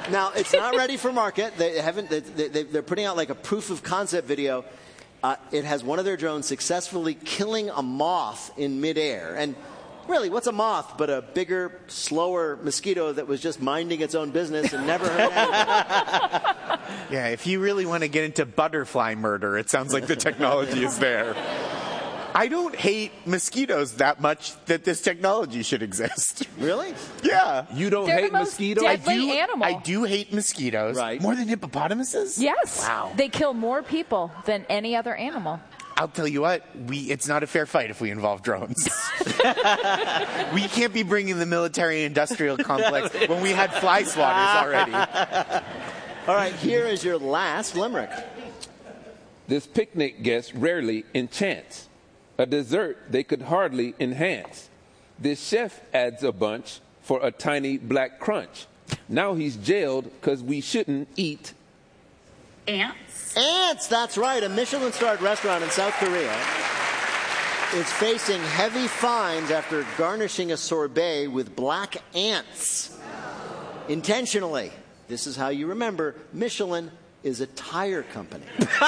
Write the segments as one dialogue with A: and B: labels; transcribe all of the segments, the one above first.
A: Now, it's not ready for market. They're putting out like a proof of concept video. It has one of their drones successfully killing a moth in midair. And really, what's a moth but a bigger, slower mosquito that was just minding its own business and never hurt anyone?
B: Yeah, if you really want to get into butterfly murder, it sounds like the technology is there. I don't hate mosquitoes that much that this technology should exist.
A: Really?
B: Yeah.
C: You don't
D: They're
C: hate
D: the most
C: mosquitoes?
D: deadly animal.
B: I do hate mosquitoes.
A: Right.
B: More than hippopotamuses?
D: Yes.
B: Wow.
D: They kill more people than any other animal.
B: I'll tell you what, it's not a fair fight if we involve drones. We can't be bringing the military-industrial complex when we had fly swatters already.
A: All right, here is your last limerick.
C: This picnic guest rarely enchants. A dessert they could hardly enhance. This chef adds a bunch for a tiny black crunch. Now he's jailed because we shouldn't eat
E: Ants?
A: Ants, that's right. A Michelin-starred restaurant in South Korea is facing heavy fines after garnishing a sorbet with black ants. Intentionally. This is how you remember Michelin is a tire company.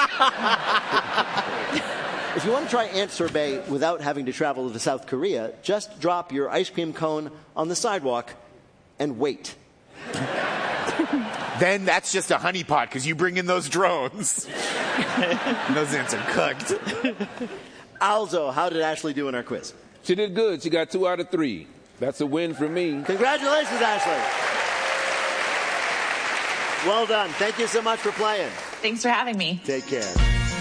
A: If you want to try ant sorbet without having to travel to South Korea, just drop your ice cream cone on the sidewalk and wait.
B: Then that's just a honeypot because you bring in those drones. And those ants are cooked.
A: Alzo, how did Ashley do in our quiz?
C: She did good. She got 2 out of 3. That's a win for me.
A: Congratulations, Ashley. Well done. Thank you so much for playing.
E: Thanks for having me.
A: Take care.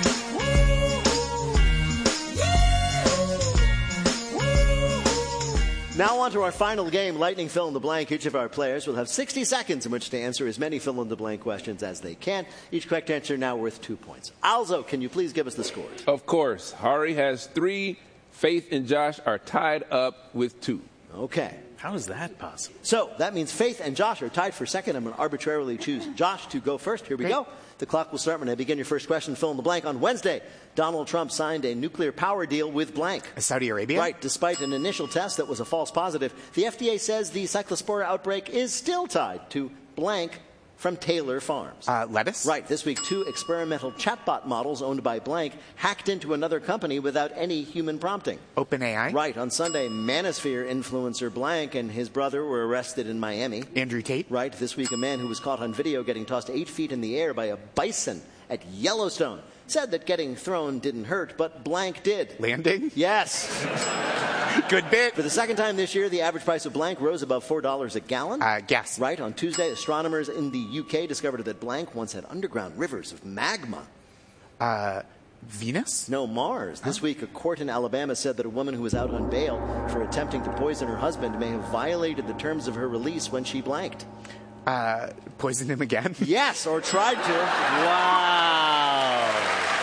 A: Now on to our final game, Lightning Fill in the Blank. Each of our players will have 60 seconds in which to answer as many fill in the blank questions as they can. Each correct answer now worth 2 points. Alzo, can you please give us the scores?
C: Of course. Hari has 3. Faith and Josh are tied up with 2.
A: Okay.
F: How is that possible?
A: So that means Faith and Josh are tied for second. I'm going to arbitrarily choose Josh to go first. Here we go. The clock will start when I begin your first question. Fill in the blank. On Wednesday, Donald Trump signed a nuclear power deal with blank.
B: Saudi Arabia?
A: Right. Despite an initial test that was a false positive, the FDA says the cyclospora outbreak is still tied to blank from Taylor Farms.
B: Lettuce?
A: Right. This week, 2 experimental chatbot models owned by blank hacked into another company without any human prompting.
B: OpenAI?
A: Right. On Sunday, Manosphere influencer blank and his brother were arrested in Miami.
B: Andrew Tate?
A: Right. This week, a man who was caught on video getting tossed 8 feet in the air by a bison at Yellowstone said that getting thrown didn't hurt, but blank did.
B: Landing?
A: Yes.
B: Good bit.
A: For the second time this year, the average price of blank rose above $4 a gallon.
B: Gas.
A: Right. On Tuesday, astronomers in the UK discovered that blank once had underground rivers of magma.
B: Venus?
A: No, Mars. This week, a court in Alabama said that a woman who was out on bail for attempting to poison her husband may have violated the terms of her release when she blanked.
B: Poison him again?
A: Yes, or tried to. Wow.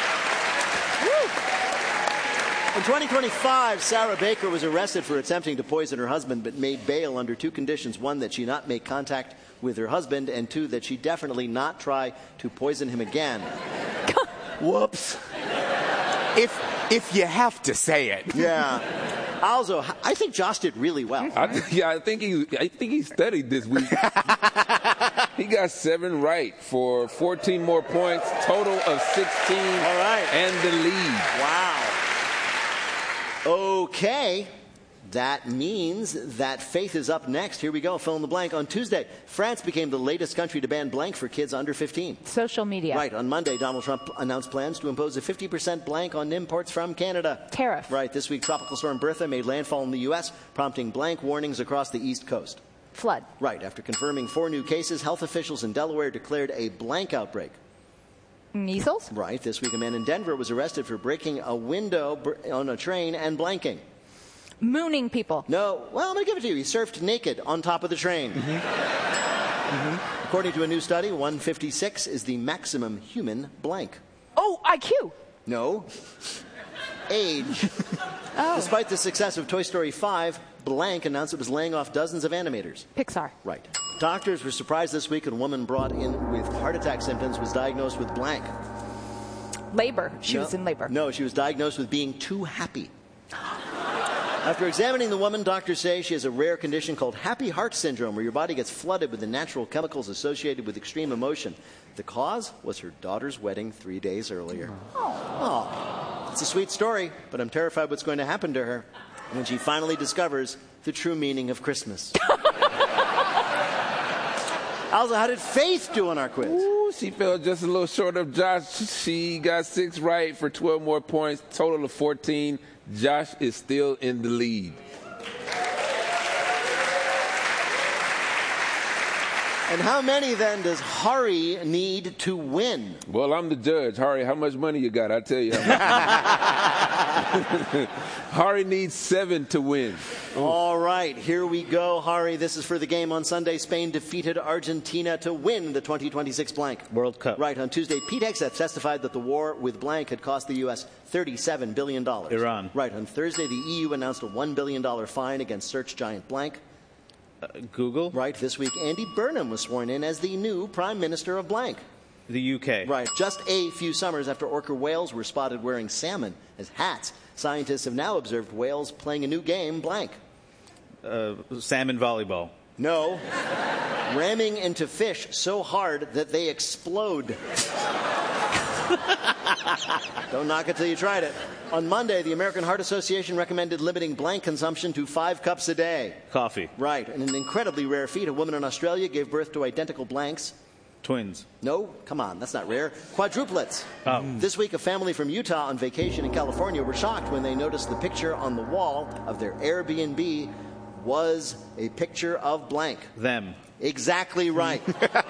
A: In 2025, Sarah Baker was arrested for attempting to poison her husband, but made bail under 2 conditions. 1, that she not make contact with her husband, and 2, that she definitely not try to poison him again. Whoops.
B: If you have to say it.
A: Yeah. Also, I think Josh did really well.
C: I think he studied this week. He got 7 right for 14 more points, total of 16.
A: All right.
C: And the lead.
A: Wow. Okay. That means that Faith is up next. Here we go. Fill in the blank. On Tuesday, France became the latest country to ban blank for kids under 15.
D: Social media.
A: Right. On Monday, Donald Trump announced plans to impose a 50% blank on imports from Canada.
D: Tariff.
A: Right. This week, Tropical Storm Bertha made landfall in the U.S., prompting blank warnings across the East Coast.
D: Flood.
A: Right. After confirming 4 new cases, health officials in Delaware declared a blank outbreak.
D: Measles.
A: Right. This week, a man in Denver was arrested for breaking a window on a train and blanking.
D: Mooning people.
A: No. Well, I'm going to give it to you. He surfed naked on top of the train. According to a new study, 156 is the maximum human blank.
D: Oh, IQ.
A: No. Age. Despite the success of Toy Story 5, blank announced it was laying off dozens of animators.
D: Pixar.
A: Right. Doctors were surprised this week when a woman brought in with heart attack symptoms was diagnosed with blank.
D: Labor. She was in labor.
A: No, she was diagnosed with being too happy. After examining the woman, doctors say she has a rare condition called happy heart syndrome, where your body gets flooded with the natural chemicals associated with extreme emotion. The cause was her daughter's wedding 3 days earlier. Oh, it's a sweet story, but I'm terrified what's going to happen to her when she finally discovers the true meaning of Christmas. Also, how did Faith do on our quiz?
C: Ooh, she fell just a little short of Josh. She got 6 right for 12 more points, total of 14. Josh is still in the lead.
A: And how many, then, does Hari need to win?
C: Well, I'm the judge. Hari, how much money you got? I'll tell you. Hari needs 7 to win.
A: All right, here we go, Hari. This is for the game on Sunday. Spain defeated Argentina to win the 2026 blank.
F: World Cup.
A: Right, on Tuesday, Pete Hegseth testified that the war with blank had cost the U.S. $37 billion.
F: Iran.
A: Right, on Thursday, the EU announced a $1 billion fine against search giant blank.
F: Google.
A: Right, this week, Andy Burnham was sworn in as the new Prime Minister of blank.
F: The UK.
A: Right, just a few summers after orca whales were spotted wearing salmon as hats, scientists have now observed whales playing a new game, blank.
F: Salmon volleyball.
A: No, ramming into fish so hard that they explode. Don't knock it till you tried it. On Monday, the American Heart Association recommended limiting blank consumption to 5 cups a day.
F: Coffee.
A: Right, and an incredibly rare feat, a woman in Australia gave birth to identical blanks.
F: Twins.
A: No, come on, that's not rare. Quadruplets.
F: Oh.
A: This week, a family from Utah on vacation in California were shocked when they noticed the picture on the wall of their Airbnb was a picture of blank.
F: Them.
A: Exactly right.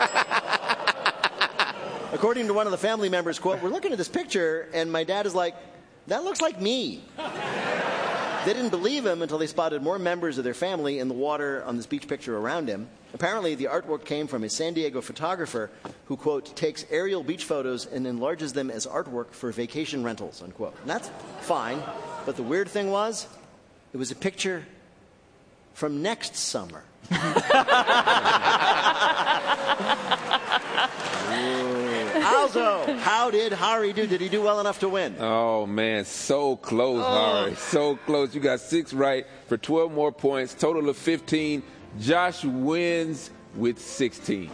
A: According to one of the family members, quote, "We're looking at this picture, and my dad is like, that looks like me." They didn't believe him until they spotted more members of their family in the water on this beach picture around him. Apparently, the artwork came from a San Diego photographer who, quote, takes aerial beach photos and enlarges them as artwork for vacation rentals, unquote. And that's fine, but the weird thing was, it was a picture from next summer. Also, how did Hari do? Did he do well enough to win?
C: Oh, man, so close, Hari. So close. You got 6 right for 12 more points, total of 15. Josh wins with 16.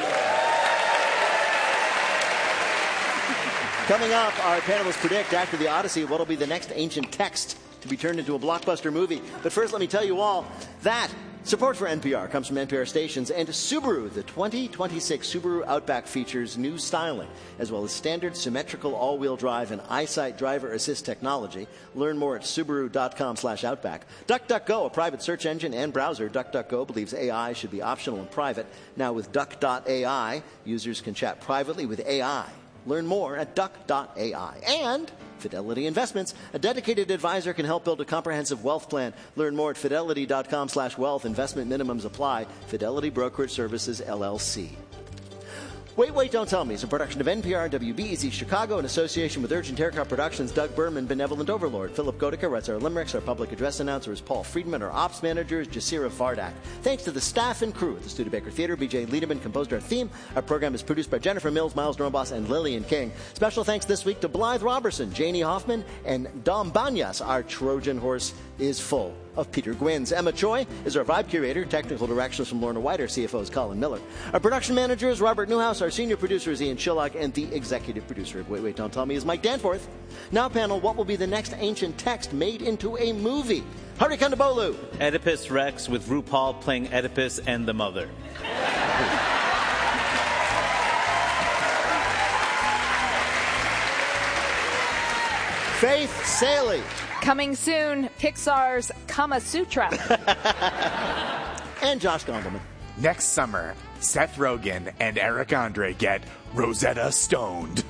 A: Coming up, our panelists predict after the Odyssey what will be the next ancient text to be turned into a blockbuster movie. But first, let me tell you all that support for NPR comes from NPR stations and Subaru. The 2026 Subaru Outback features new styling, as well as standard symmetrical all-wheel drive and EyeSight driver assist technology. Learn more at Subaru.com/Outback. DuckDuckGo, a private search engine and browser. DuckDuckGo believes AI should be optional and private. Now with Duck.ai, users can chat privately with AI. Learn more at Duck.ai. And Fidelity Investments, a dedicated advisor, can help build a comprehensive wealth plan. Learn more at Fidelity.com/wealth. Investment minimums apply. Fidelity Brokerage Services, LLC. Wait, Wait, Don't Tell Me is a production of NPR and WBEZ Chicago in association with Urgent Haircut Productions. Doug Berman, Benevolent Overlord. Philip Goedicke writes our limericks. Our public address announcer is Paul Friedman. Our ops manager is Jasira Fardak. Thanks to the staff and crew at the Studebaker Theater. BJ Liederman composed our theme. Our program is produced by Jennifer Mills, Miles Dornbos, and Lillian King. Special thanks this week to Blythe Robertson, Janie Hoffman, and Dom Banyas. Our Trojan horse is full of Peter Gwynns. Emma Choi is our vibe curator. Technical directions from Lorna White. Our CFO is Colin Miller. Our production manager is Robert Newhouse. Our senior producer is Ian Chillock. And the executive producer of Wait, Wait, Don't Tell Me is Mike Danforth. Now, panel, what will be the next ancient text made into a movie? Hari Kondabolu.
F: Oedipus Rex with RuPaul playing Oedipus and the mother.
A: Faith Saley.
D: Coming soon, Pixar's Kama Sutra.
A: And Josh Gondelman.
B: Next summer, Seth Rogen and Eric Andre get Rosetta Stoned.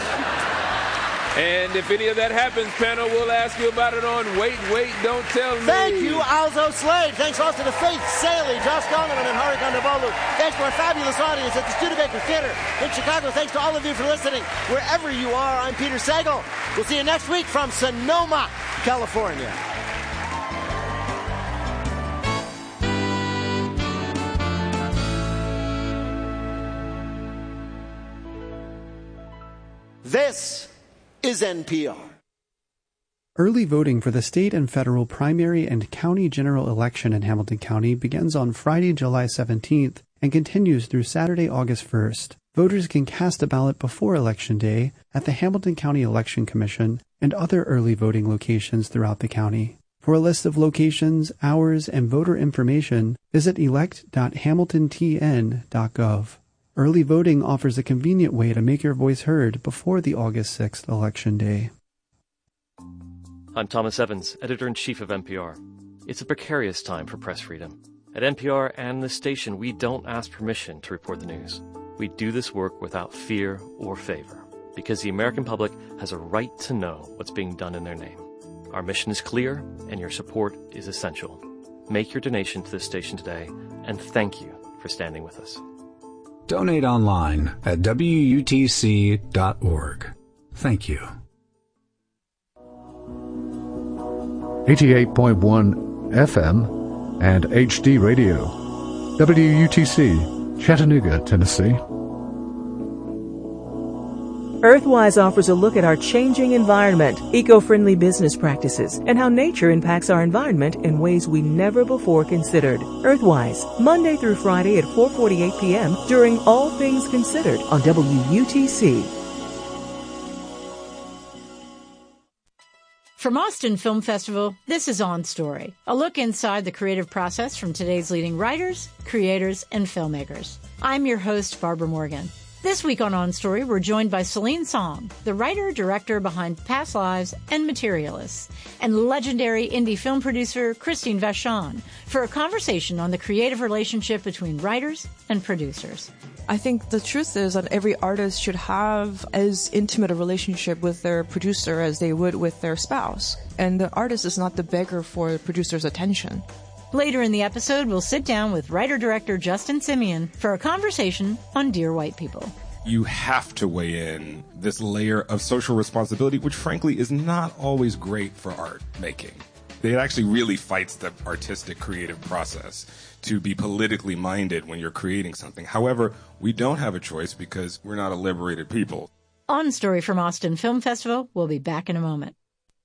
C: And if any of that happens, panel, we'll ask you about it on Wait, Wait, Don't Tell Me.
A: Thank you, Alzo Slade. Thanks also to Faith Saley, Josh Gondelman, and Hari Kondabolu. Thanks to our fabulous audience at the Studebaker Theater in Chicago. Thanks to all of you for listening. Wherever you are, I'm Peter Sagal. We'll see you next week from Sonoma, California. This is NPR.
G: Early voting for the state and federal primary and county general election in Hamilton County begins on Friday, July 17th and continues through Saturday, August 1st. Voters can cast a ballot before Election Day at the Hamilton County Election Commission and other early voting locations throughout the county. For a list of locations, hours, and voter information, visit elect.hamiltontn.gov. Early voting offers a convenient way to make your voice heard before the August 6th Election Day.
H: I'm Thomas Evans, Editor-in-Chief of NPR. It's a precarious time for press freedom. At NPR and this station, we don't ask permission to report the news. We do this work without fear or favor, because the American public has a right to know what's being done in their name. Our mission is clear, and your support is essential. Make your donation to this station today, and thank you for standing with us.
I: Donate online at WUTC.org. Thank you.
J: 88.1 FM and HD Radio. WUTC, Chattanooga, Tennessee.
K: Earthwise offers a look at our changing environment, eco-friendly business practices, and how nature impacts our environment in ways we never before considered. Earthwise, Monday through Friday at 4:48 p.m. during All Things Considered on WUTC.
L: From Austin Film Festival, this is On Story, a look inside the creative process from today's leading writers, creators, and filmmakers. I'm your host, Barbara Morgan. This week on Story, we're joined by Celine Song, the writer-director behind Past Lives and Materialists, and legendary indie film producer Christine Vachon for a conversation on the creative relationship between writers and producers.
M: I think the truth is that every artist should have as intimate a relationship with their producer as they would with their spouse. And the artist is not the beggar for the producer's attention.
L: Later in the episode, we'll sit down with writer-director Justin Simeon for a conversation on Dear White People.
N: You have to weigh in this layer of social responsibility, which frankly is not always great for art making. It actually really fights the artistic creative process to be politically minded when you're creating something. However, we don't have a choice because we're not a liberated people.
L: On Story from Austin Film Festival. We'll be back in a moment.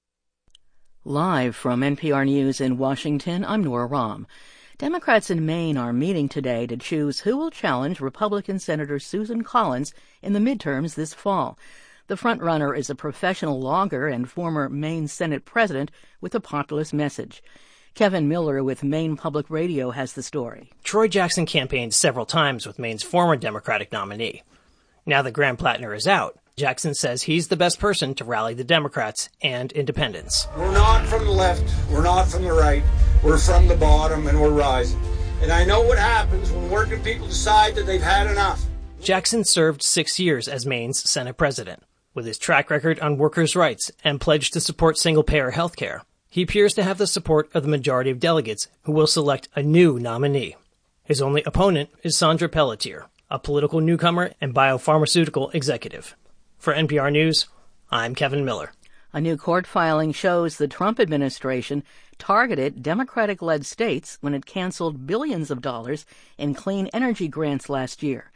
O: Live from NPR News in Washington, I'm Nora Rahm. Democrats in Maine are meeting today to choose who will challenge Republican Senator Susan Collins in the midterms this fall. The frontrunner is a professional logger and former Maine Senate president with a populist message. Kevin Miller with Maine Public Radio has the story.
P: Troy Jackson campaigned several times with Maine's former Democratic nominee. Now that Graham Plattner is out, Jackson says he's the best person to rally the Democrats and independents.
Q: We're not from the left, we're not from the right, we're from the bottom and we're rising. And I know what happens when working people decide that they've had enough.
P: Jackson served 6 years as Maine's Senate president. With his track record on workers' rights and pledge to support single-payer health care, he appears to have the support of the majority of delegates who will select a new nominee. His only opponent is Sandra Pelletier, a political newcomer and biopharmaceutical executive. For NPR News, I'm Kevin Miller.
O: A new court filing shows the Trump administration targeted Democratic-led states when it canceled billions of dollars in clean energy grants last year.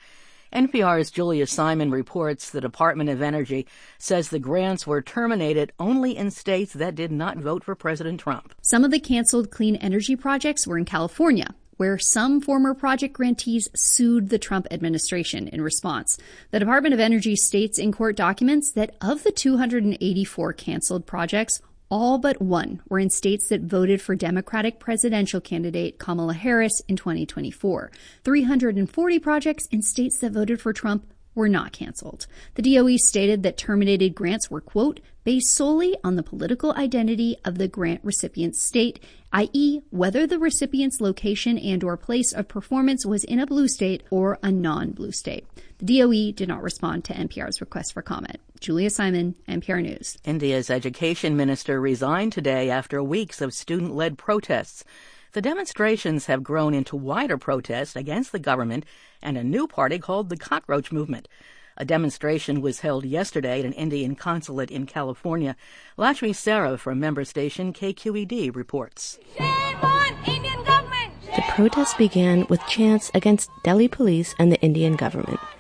O: NPR's Julia Simon reports the Department of Energy says the grants were terminated only in states that did not vote for President Trump.
R: Some of the canceled clean energy projects were in California, where some former project grantees sued the Trump administration in response. The Department of Energy states in court documents that of the 284 canceled projects, all but one were in states that voted for Democratic presidential candidate Kamala Harris in 2024. 340 projects in states that voted for Trump were not canceled. The DOE stated that terminated grants were, quote, based solely on the political identity of the grant recipient state, i.e., whether the recipient's location and or place of performance was in a blue state or a non-blue state. The DOE did not respond to NPR's request for comment. Julia Simon, NPR News.
O: India's education minister resigned today after weeks of student-led protests. The demonstrations have grown into wider protests against the government and a new party called the Cockroach Movement. A demonstration was held yesterday at an Indian consulate in California. Lakshmi Sarah from member station KQED reports.
S: Shame on Indian government!
T: The protests began with chants against Delhi police and the Indian government.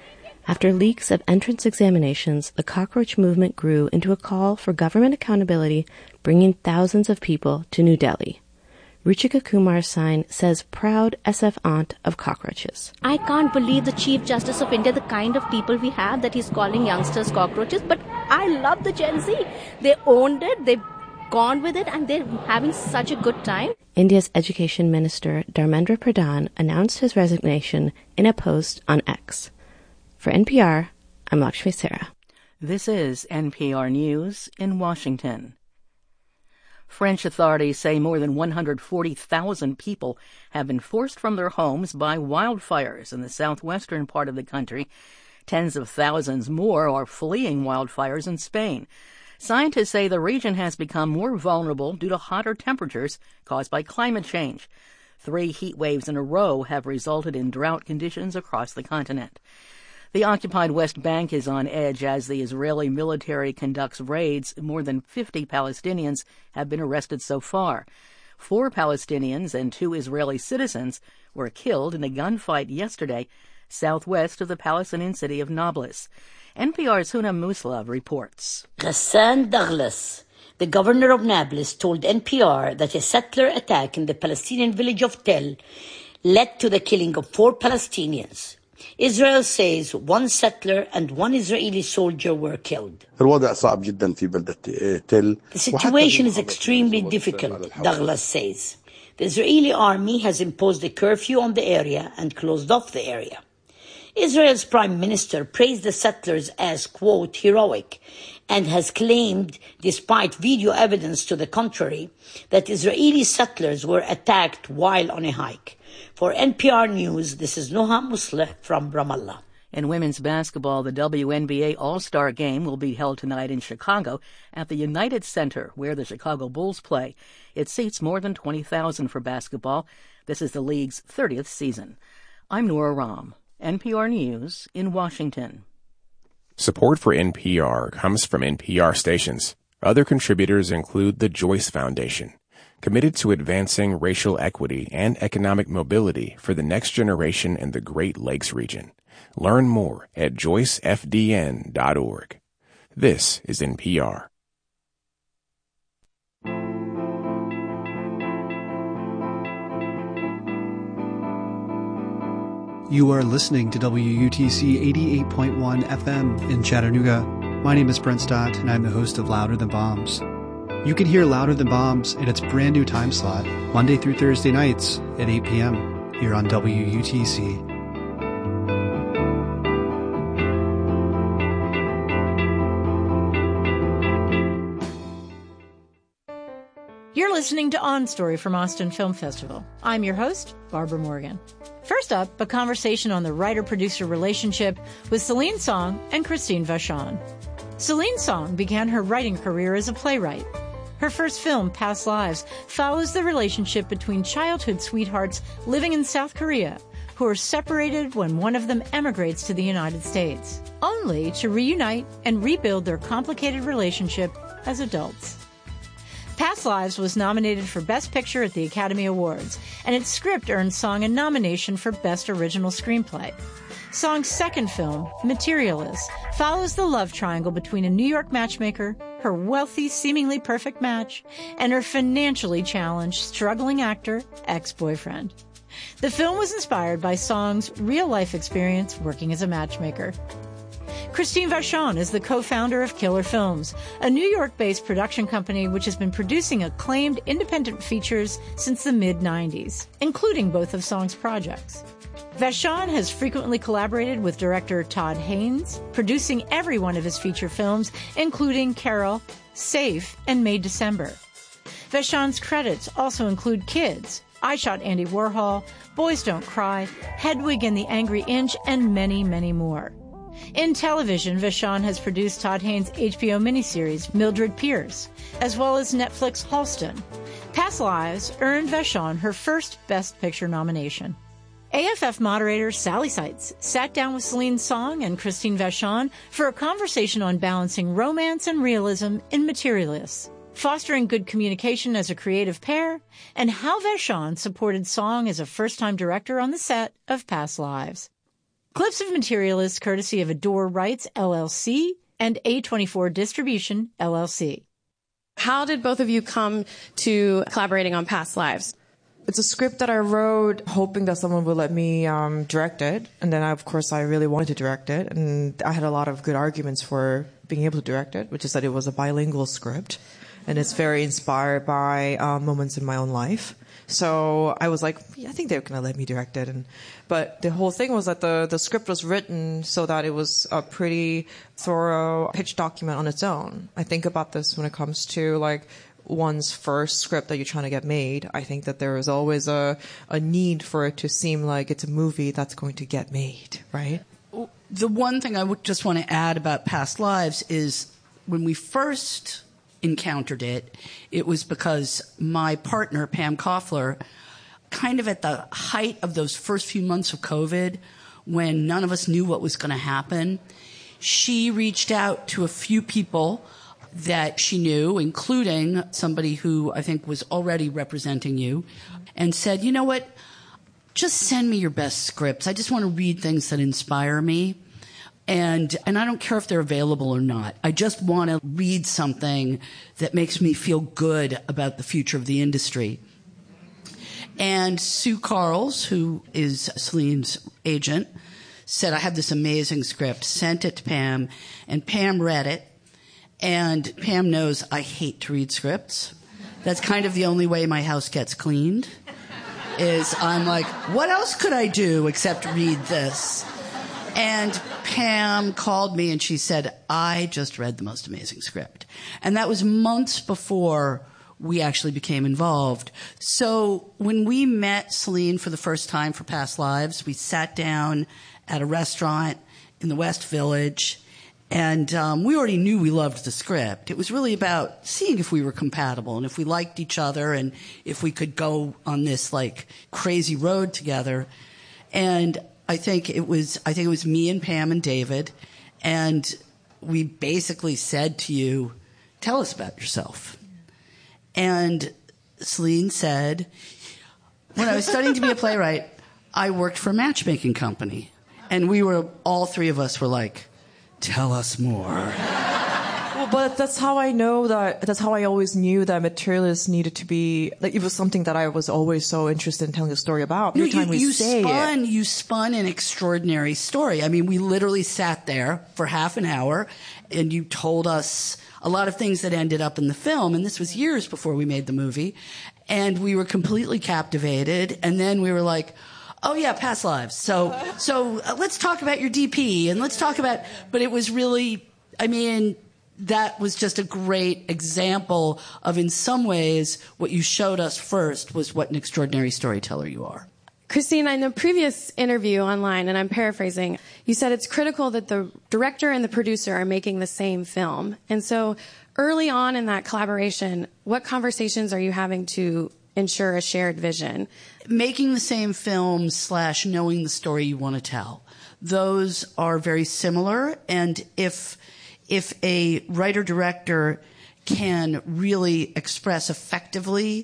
T: After leaks of entrance examinations, the cockroach movement grew into a call for government accountability, bringing thousands of people to New Delhi. Ruchika Kumar Sain says proud SF aunt of cockroaches.
U: I can't believe the Chief Justice of India, the kind of people we have, that he's calling youngsters cockroaches. But I love the Gen Z. They owned it, they've gone with it, and they're having such a good time.
T: India's Education Minister Dharmendra Pradhan announced his resignation in a post on X. For NPR, I'm Lakshmi Sarah.
O: This is NPR News in Washington. French authorities say more than 140,000 people have been forced from their homes by wildfires in the southwestern part of the country. Tens of thousands more are fleeing wildfires in Spain. Scientists say the region has become more vulnerable due to hotter temperatures caused by climate change. 3 heat waves in a row have resulted in drought conditions across the continent. The occupied West Bank is on edge as the Israeli military conducts raids. More than 50 Palestinians have been arrested so far. 4 Palestinians and 2 Israeli citizens were killed in a gunfight yesterday southwest of the Palestinian city of Nablus. NPR's Huna Muslav reports.
V: Ghassan Douglas, the governor of Nablus, told NPR that a settler attack in the Palestinian village of Tel led to the killing of 4 Palestinians. Israel says 1 settler and 1 Israeli soldier were killed. The situation is extremely difficult, Douglas says. The Israeli army has imposed a curfew on the area and closed off the area. Israel's prime minister praised the settlers as, quote, heroic, and has claimed, despite video evidence to the contrary, that Israeli settlers were attacked while on a hike. For NPR News, this is Noha Musleh from Ramallah.
O: In women's basketball, the WNBA All-Star Game will be held tonight in Chicago at the United Center, where the Chicago Bulls play. It seats more than 20,000 for basketball. This is the league's 30th season. I'm Nora Rahm, NPR News in Washington.
W: Support for NPR comes from NPR stations. Other contributors include the Joyce Foundation, committed to advancing racial equity and economic mobility for the next generation in the Great Lakes region. Learn more at joycefdn.org. This is NPR.
G: You are listening to WUTC 88.1 FM in Chattanooga. My name is Brent Stott, and I'm the host of Louder Than Bombs. You can hear Louder Than Bombs in its brand new time slot, Monday through Thursday nights at 8 p.m. here on WUTC.
L: You're listening to On Story from Austin Film Festival. I'm your host, Barbara Morgan. First up, a conversation on the writer-producer relationship with Celine Song and Christine Vachon. Celine Song began her writing career as a playwright. Her first film, Past Lives, follows the relationship between childhood sweethearts living in South Korea who are separated when one of them emigrates to the United States, only to reunite and rebuild their complicated relationship as adults. Past Lives was nominated for Best Picture at the Academy Awards, and its script earned Song a nomination for Best Original Screenplay. Song's second film, Materialist, follows the love triangle between a New York matchmaker, her wealthy, seemingly perfect match, and her financially challenged, struggling actor, ex-boyfriend. The film was inspired by Song's real-life experience working as a matchmaker. Christine Vachon is the co-founder of Killer Films, a New York-based production company which has been producing acclaimed independent features since the mid-90s, including both of Song's projects. Vachon has frequently collaborated with director Todd Haynes, producing every one of his feature films, including Carol, Safe, and May December. Vachon's credits also include Kids, I Shot Andy Warhol, Boys Don't Cry, Hedwig and the Angry Inch, and many, many more. In television, Vachon has produced Todd Haynes' HBO miniseries, Mildred Pierce, as well as Netflix Halston. Past Lives earned Vachon her first Best Picture nomination. AFF moderator Sally Seitz sat down with Celine Song and Christine Vachon for a conversation on balancing romance and realism in Materialists, fostering good communication as a creative pair, and how Vachon supported Song as a first-time director on the set of Past Lives. Clips of material is courtesy of Adore Rights, LLC, and A24 Distribution, LLC.
D: How did both of you come to collaborating on Past Lives?
M: It's a script that I wrote hoping that someone would let me direct it. And then, of course, I really wanted to direct it. And I had a lot of good arguments for being able to direct it, which is that it was a bilingual script. And it's very inspired by moments in my own life. So I was like, yeah, I think they're going to let me direct it. But the whole thing was that the script was written so that it was a pretty thorough pitch document on its own. I think about this when it comes to like one's first script that you're trying to get made. I think that there is always a need for it to seem like it's a movie that's going to get made, right?
E: The one thing I would just want to add about Past Lives is when we first encountered it, it was because my partner, Pam Koffler, kind of at the height of those first few months of COVID, when none of us knew what was going to happen, she reached out to a few people that she knew, including somebody who I think was already representing you, and said, you know what, just send me your best scripts. I just want to read things that inspire me. And I don't care if they're available or not. I just want to read something that makes me feel good about the future of the industry. And Sue Carls, who is Celine's agent, said, I have this amazing script, sent it to Pam, and Pam read it. And Pam knows I hate to read scripts. That's kind of the only way my house gets cleaned, is I'm like, what else could I do except read this? And Pam called me and she said, I just read the most amazing script. And that was months before we actually became involved. So when we met Celine for the first time for Past Lives, we sat down at a restaurant in the West Village, and we already knew we loved the script. It was really about seeing if we were compatible and if we liked each other and if we could go on this like crazy road together. And I think it was me and Pam and David, and we basically said to you, tell us about yourself. And Celine said, when I was studying to be a playwright, I worked for a matchmaking company. And all three of us were like, tell us more.
M: Well, but that's how I always knew that Materialist needed to be, like, it was something that I was always so interested in telling a story about. Every time you
E: spun an extraordinary story. I mean, we literally sat there for half an hour and you told us a lot of things that ended up in the film. And this was years before we made the movie. And we were completely captivated. And then we were like, oh yeah, Past Lives. So let's talk about your DP and let's talk about, but it was really, I mean, that was just a great example of, in some ways, what you showed us first was what an extraordinary storyteller you are.
D: Christine, in a previous interview online, and I'm paraphrasing, you said it's critical that the director and the producer are making the same film. And so early on in that collaboration, what conversations are you having to ensure a shared vision?
E: Making the same film / knowing the story you want to tell. Those are very similar. And if a writer-director can really express effectively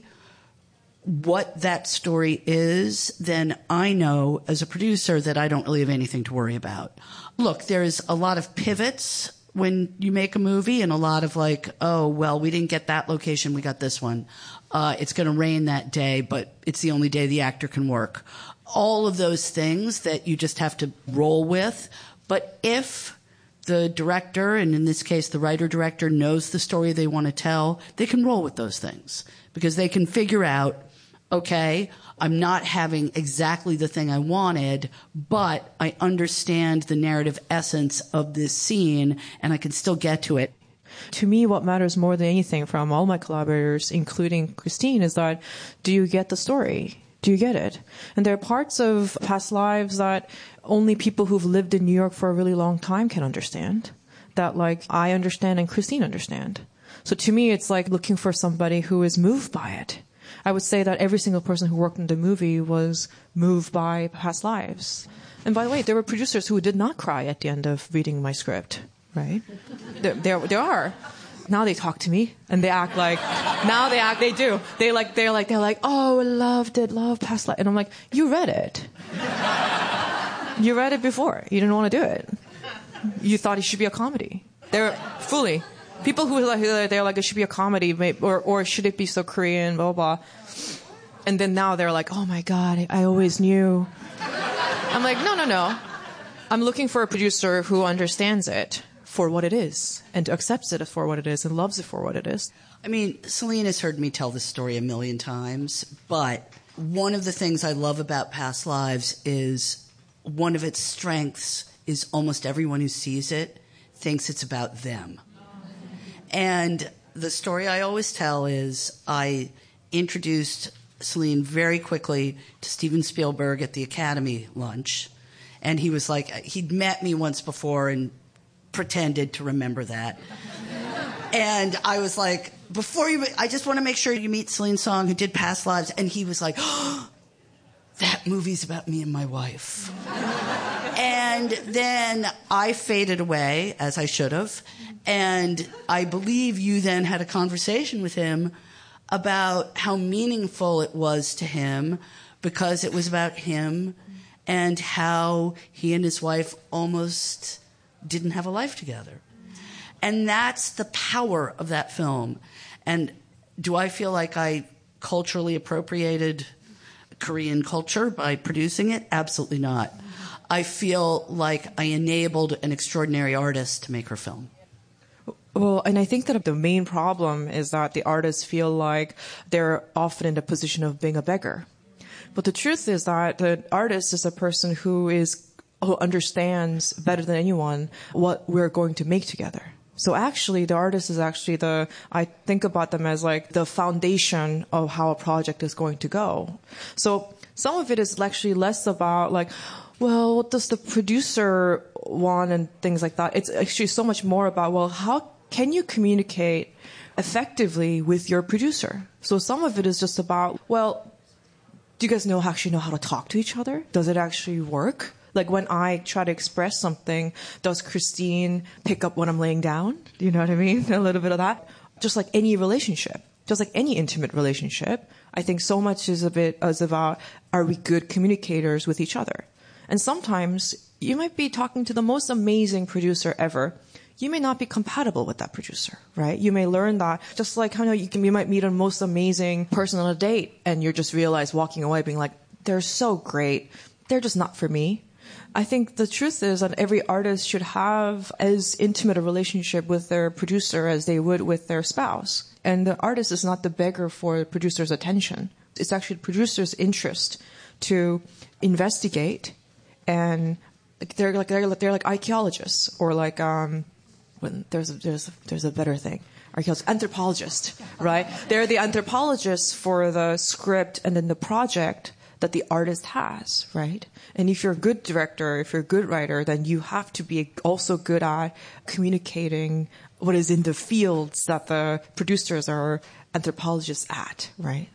E: what that story is, then I know as a producer that I don't really have anything to worry about. Look, there's a lot of pivots when you make a movie and a lot of like, oh, well, we didn't get that location, we got this one. It's going to rain that day, but it's the only day the actor can work. All of those things that you just have to roll with. But if the director, and in this case the writer-director, knows the story they want to tell, they can roll with those things because they can figure out, okay, I'm not having exactly the thing I wanted, but I understand the narrative essence of this scene and I can still get to it.
M: To me, what matters more than anything from all my collaborators, including Christine, is that, do you get the story? Do you get it? And there are parts of Past Lives that only people who've lived in New York for a really long time can understand. That, like, I understand and Christine understand. So to me, it's like looking for somebody who is moved by it. I would say that every single person who worked on the movie was moved by Past Lives. And by the way, there were producers who did not cry at the end of reading my script, right? There are. Now they talk to me and they act like, they do. They're like, oh, I loved it, love Past Lives. And I'm like, you read it. You read it before. You didn't want to do it. You thought it should be a comedy. They're fully. People who they're like, it should be a comedy, or should it be so Korean, blah, blah, blah. And then now they're like, oh my God, I always knew. I'm like, no. I'm looking for a producer who understands it for what it is and accepts it for what it is and loves it for what it is.
E: I mean, Celine has heard me tell this story a million times, but one of the things I love about Past Lives is one of its strengths is almost everyone who sees it thinks it's about them. And the story I always tell is I introduced Celine very quickly to Steven Spielberg at the Academy lunch. And he was like, he'd met me once before and pretended to remember that. And I was like, I just want to make sure you meet Celine Song, who did Past Lives. And he was like, oh, that movie's about me and my wife. And then I faded away, as I should have. And I believe you then had a conversation with him about how meaningful it was to him because it was about him and how he and his wife almost didn't have a life together. And that's the power of that film. And do I feel like I culturally appropriated Korean culture by producing it? Absolutely not. I feel like I enabled an extraordinary artist to make her film.
M: Well, and I think that the main problem is that the artists feel like they're often in the position of being a beggar. But the truth is that the artist is a person who understands better than anyone what we're going to make together. So actually, the artist is actually I think about them as like the foundation of how a project is going to go. So some of it is actually less about like, well, what does the producer want and things like that. It's actually so much more about, well, how can you communicate effectively with your producer? So some of it is just about, well, do you guys actually know how to talk to each other? Does it actually work? Like when I try to express something, does Christine pick up what I'm laying down? Do you know what I mean? A little bit of that. Just like any relationship, just like any intimate relationship, I think so much is about, are we good communicators with each other? And sometimes you might be talking to the most amazing producer ever. You may not be compatible with that producer, right? You may learn that, just like how you might meet a most amazing person on a date and you just realize walking away being like, they're so great. They're just not for me. I think the truth is that every artist should have as intimate a relationship with their producer as they would with their spouse. And the artist is not the beggar for the producer's attention. It's actually the producer's interest to investigate, and they're like archaeologists, or like when there's a better thing. Anthropologist, right? They're the anthropologists for the script and then the project that the artist has, right? And if you're a good director, if you're a good writer, then you have to be also good at communicating what is in the fields that the producers are anthropologists at, right?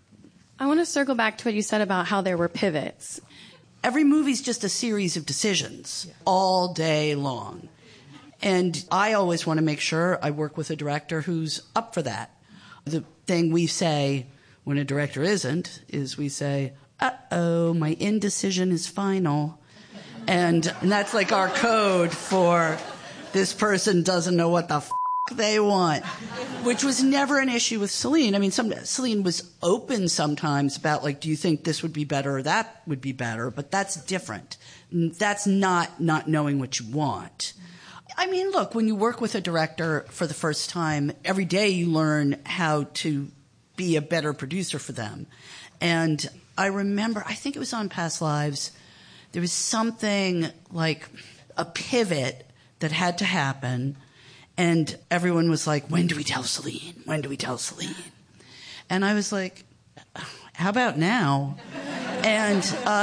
D: I want to circle back to what you said about how there were pivots.
E: Every movie's just a series of decisions all day long. And I always want to make sure I work with a director who's up for that. The thing we say when a director isn't is we say, uh-oh, my indecision is final. And that's like our code for this person doesn't know what the they want, which was never an issue with Celine. I mean, Celine was open sometimes about, like, do you think this would be better or that would be better? But that's different. That's not knowing what you want. I mean, look, when you work with a director for the first time, every day you learn how to be a better producer for them. And I remember, I think it was on Past Lives, there was something like a pivot that had to happen, and everyone was like, when do we tell Celine? When do we tell Celine? And I was like, how about now? And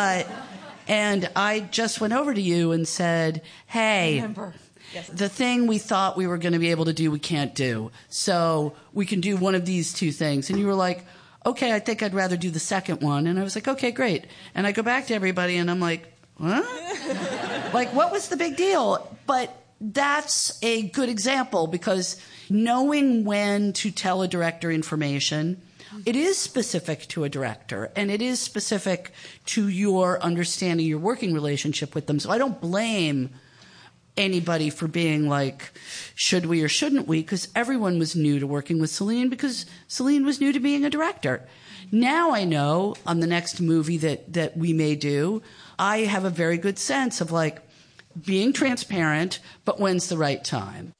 E: I just went over to you and said, hey, the thing we thought we were going to be able to do, we can't do. So we can do one of these two things. And you were like, okay, I think I'd rather do the second one. And I was like, okay, great. And I go back to everybody and I'm like, huh? Like, what was the big deal? But that's a good example, because knowing when to tell a director information, It is specific to a director, and it is specific to your understanding your working relationship with them. So I don't blame anybody for being like, should we or shouldn't we? Because everyone was new to working with Celine because Celine was new to being a director. Now I know on the next movie that we may do, I have a very good sense of like being transparent, but when's the right time?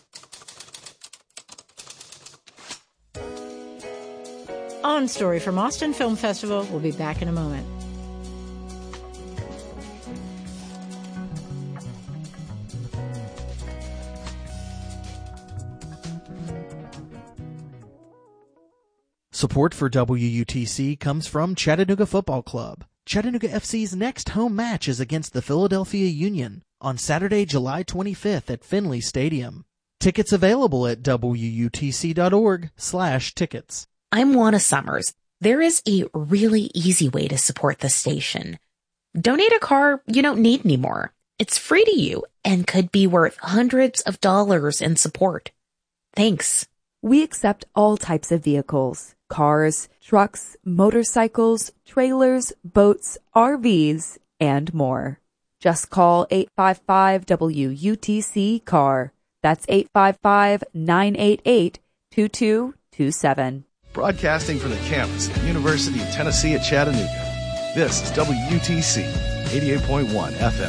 L: On Story from Austin Film Festival. We'll be back in a moment.
B: Support for WUTC comes from Chattanooga Football Club. Chattanooga FC's next home match is against the Philadelphia Union on Saturday, July 25th at Finley Stadium. Tickets available at WUTC.org/tickets.
C: I'm Juana Summers. There is a really easy way to support the station. Donate a car you don't need anymore. It's free to you and could be worth hundreds of dollars in support. Thanks.
F: We accept all types of vehicles: cars, trucks, motorcycles, trailers, boats, RVs, and more. Just call 855-WUTC-CAR. That's 855-988-2227.
X: Broadcasting from the campus of the University of Tennessee at Chattanooga. This is WUTC 88.1 FM.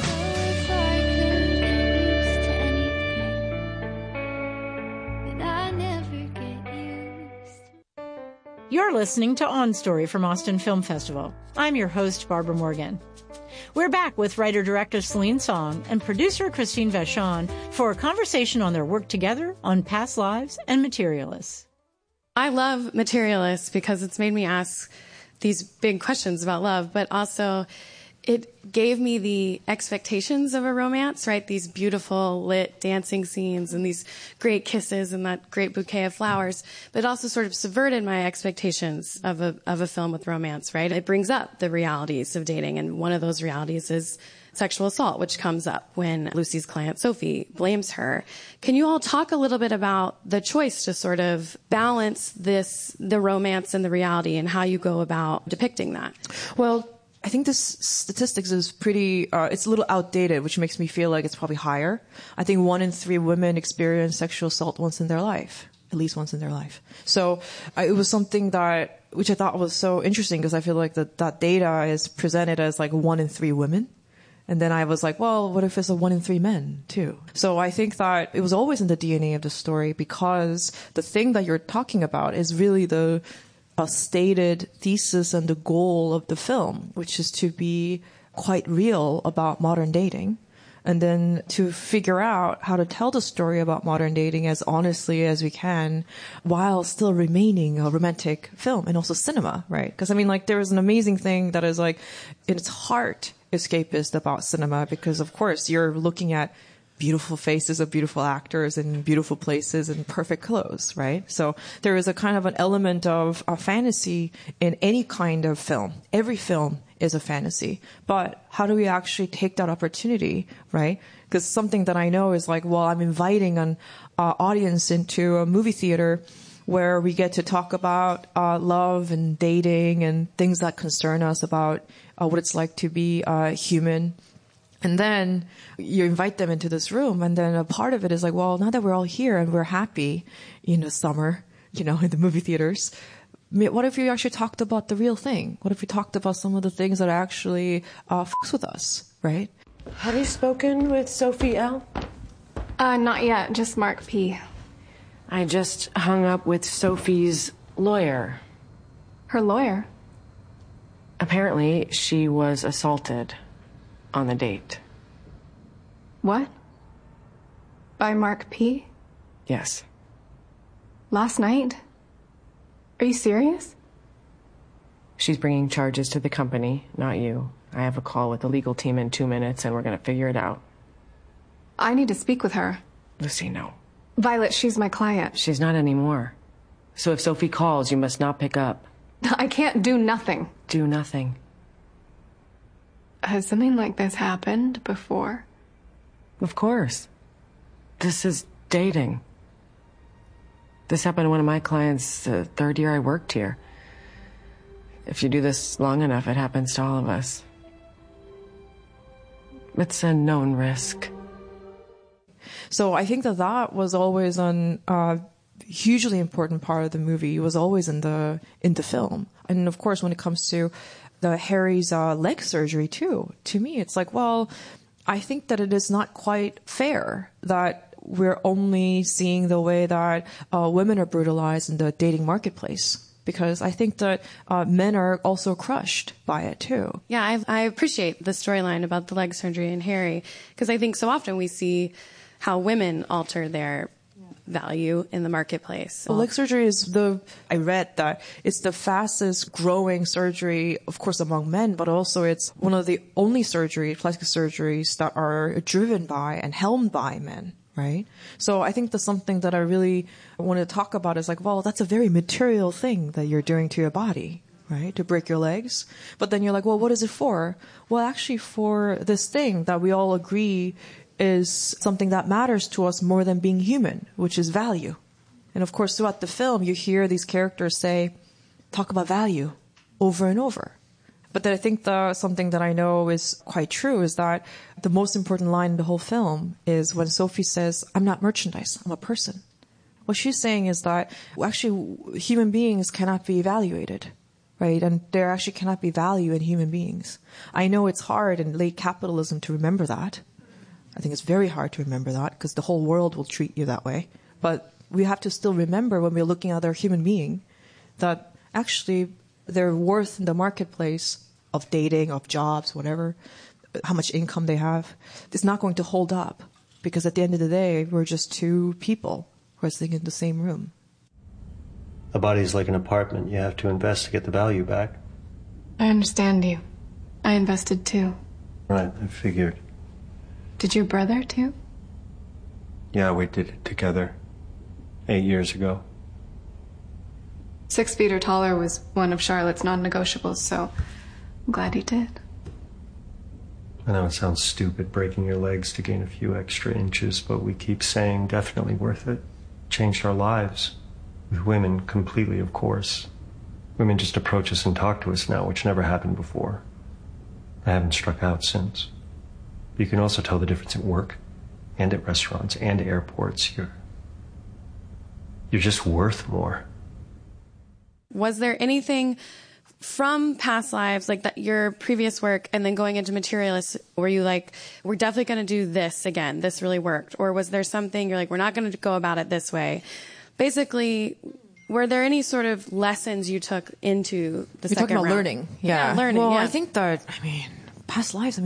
L: You're listening to On Story from Austin Film Festival. I'm your host, Barbara Morgan. We're back with writer-director Celine Song and producer Christine Vachon for a conversation on their work together on Past Lives and Materialists.
D: I love Materialists because it's made me ask these big questions about love, but also it gave me the expectations of a romance, right? These beautiful lit dancing scenes and these great kisses and that great bouquet of flowers, but also sort of subverted my expectations of a film with romance, right? It brings up the realities of dating, and one of those realities is sexual assault, which comes up when Lucy's client, Sophie, blames her. Can you all talk a little bit about the choice to sort of balance the romance and the reality, and how you go about depicting that?
M: Well, I think this statistics is pretty, it's a little outdated, which makes me feel like it's probably higher. I think 1 in 3 women experience sexual assault once in their life, at least once in their life. So it was something which I thought was so interesting, because I feel like that data is presented as like 1 in 3 women. And then I was like, well, what if it's a 1 in 3 men too? So I think that it was always in the DNA of the story, because the thing that you're talking about is really a stated thesis and the goal of the film, which is to be quite real about modern dating, and then to figure out how to tell the story about modern dating as honestly as we can while still remaining a romantic film and also cinema, right? Because I mean, like, there is an amazing thing that is like in its heart escapist about cinema, because of course you're looking at beautiful faces of beautiful actors in beautiful places and perfect clothes, right? So there is a kind of an element of a fantasy in any kind of film. Every film is a fantasy. But how do we actually take that opportunity, right? Because something that I know is like, well, I'm inviting an audience into a movie theater where we get to talk about love and dating and things that concern us about what it's like to be human. And then you invite them into this room, and then a part of it is like, well, now that we're all here and we're happy in the summer, in the movie theaters, what if we actually talked about the real thing? What if we talked about some of the things that actually fucks with us, right?
Y: Have you spoken with Sophie L?
Z: Not yet, just Mark P.
Y: I just hung up with Sophie's lawyer.
Z: Her lawyer?
Y: Apparently, she was assaulted on the date.
Z: What? By Mark P?
Y: Yes.
Z: Last night? Are you serious?
Y: She's bringing charges to the company, not you. I have a call with the legal team in 2 minutes, and we're going to figure it out.
Z: I need to speak with her.
Y: Lucy, no.
Z: Violet, she's my client.
Y: She's not anymore. So if Sophie calls, you must not pick up.
Z: I can't do nothing.
Y: Do nothing.
Z: Has something like this happened before?
Y: Of course. This is dating. This happened to one of my clients the 3rd year I worked here. If you do this long enough, it happens to all of us. It's a known risk.
M: So I think that was always a hugely important part of the movie. It was always in the film. And of course, when it comes to the Harry's leg surgery too, to me, it's like, well, I think that it is not quite fair that we're only seeing the way that women are brutalized in the dating marketplace. Because I think that men are also crushed by it too.
D: Yeah, I appreciate the storyline about the leg surgery and Harry, because I think so often we see how women alter their value in the marketplace.
M: Well, leg surgery is I read that it's the fastest growing surgery, of course, among men, but also it's one of the only plastic surgeries that are driven by and helmed by men. Right? So I think that's something that I really want to talk about is like, well, that's a very material thing that you're doing to your body, right? To break your legs. But then you're like, well, what is it for? Well, actually for this thing that we all agree is something that matters to us more than being human, which is value. And of course, throughout the film, you hear these characters talk about value over and over. But then I think something that I know is quite true is that the most important line in the whole film is when Sophie says, I'm not merchandise, I'm a person. What she's saying is that actually human beings cannot be evaluated, right? And there actually cannot be value in human beings. I know it's hard in late capitalism to remember that. I think it's very hard to remember that because the whole world will treat you that way. But we have to still remember when we're looking at our human being that actually their worth in the marketplace of dating, of jobs, whatever, how much income they have, is not going to hold up. Because at the end of the day, we're just two people who are sitting in the same room.
A: A body is like an apartment. You have to invest to get the value back.
Z: I understand you. I invested too.
A: Right, I figured.
Z: Did your brother too?
A: Yeah, we did it together 8 years ago.
Z: 6 feet or taller was one of Charlotte's non-negotiables, so I'm glad he did.
A: I know it sounds stupid breaking your legs to gain a few extra inches, but we keep saying definitely worth it. Changed our lives. With women, completely, of course. Women just approach us and talk to us now, which never happened before. I haven't struck out since. But you can also tell the difference at work, and at restaurants, and airports. You're just worth more.
D: Was there anything from past lives, like that, your previous work, and then going into Materialists, were you like, we're definitely going to do this again, this really worked? Or was there something you're like, we're not going to go about it this way? Basically, were there any sort of lessons you took into the second round? You're talking about
M: learning. Yeah,
D: learning.
M: Well,
D: yeah.
M: I think that, past lives,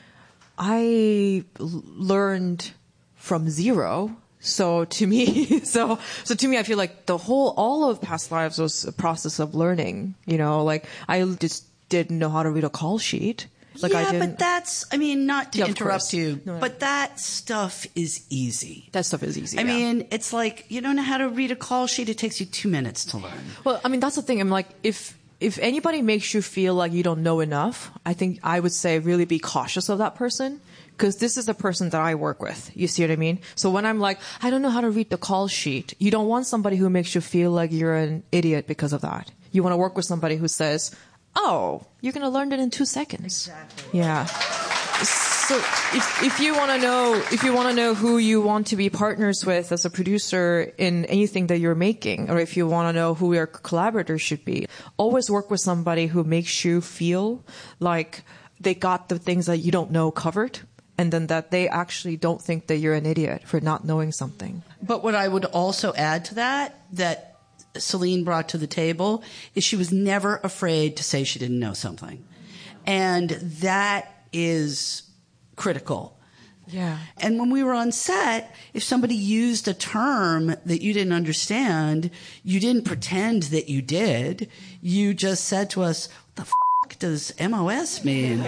M: I learned from zero. So to me, I feel like all of past lives was a process of learning. I just didn't know how to read a call sheet.
E: But that's, not to interrupt you, but that stuff is easy.
M: That stuff is easy.
E: It's like, you don't know how to read a call sheet, it takes you 2 minutes to learn.
M: Well, that's the thing. I'm like, if anybody makes you feel like you don't know enough, I think I would say really be cautious of that person. Because this is the person that I work with. You see what I mean? So when I'm like, I don't know how to read the call sheet, you don't want somebody who makes you feel like you're an idiot because of that. You want to work with somebody who says, oh, you're going to learn it in 2 seconds. Exactly. Yeah. So if you want to know who you want to be partners with as a producer in anything that you're making, or if you want to know who your collaborators should be, always work with somebody who makes you feel like they got the things that you don't know covered. And then that they actually don't think that you're an idiot for not knowing something.
E: But what I would also add to that Celine brought to the table, is she was never afraid to say she didn't know something. And that is critical.
M: Yeah.
E: And when we were on set, if somebody used a term that you didn't understand, you didn't pretend that you did. You just said to us, what the f*** does MOS mean?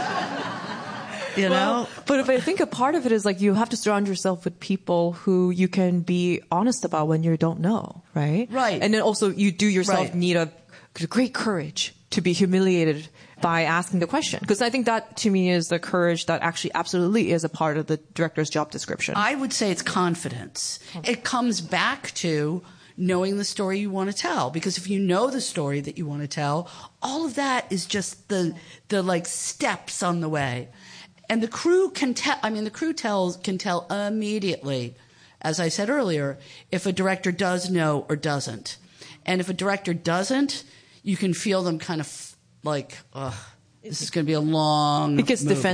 M: But I think a part of it is like you have to surround yourself with people who you can be honest about when you don't know, right?
E: Right.
M: And then also you do yourself need a great courage to be humiliated by asking the question. Because I think that to me is the courage that actually absolutely is a part of the director's job description.
E: I would say it's confidence. It comes back to knowing the story you want to tell. Because if you know the story that you want to tell, all of that is just the like steps on the way. And the crew can tell, can tell immediately, as I said earlier, if a director does know or doesn't. And if a director doesn't, you can feel them kind of like, this is going to be a long movie.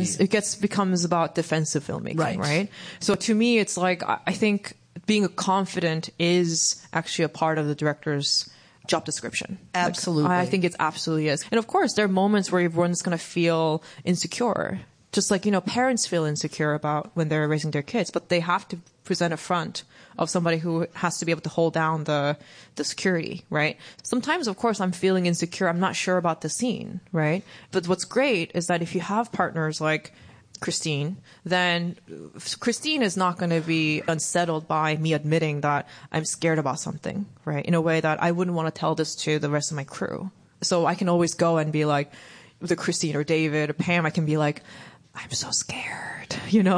M: It becomes about defensive filmmaking, right? So to me, it's like, I think being confident is actually a part of the director's job description.
E: Absolutely.
M: Like, I think it absolutely is. And of course, there are moments where everyone's going to feel insecure. Just like, parents feel insecure about when they're raising their kids, but they have to present a front of somebody who has to be able to hold down the security, right? Sometimes, of course, I'm feeling insecure. I'm not sure about the scene, right? But what's great is that if you have partners like Christine, then Christine is not going to be unsettled by me admitting that I'm scared about something, right? In a way that I wouldn't want to tell this to the rest of my crew. So I can always go and be like, with Christine or David or Pam, I can be like, I'm so scared,